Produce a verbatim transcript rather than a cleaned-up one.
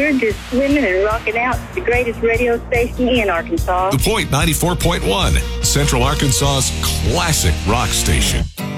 We're just swimming and rocking out to the greatest radio station in Arkansas. The Point ninety-four point one, Central Arkansas's classic rock station.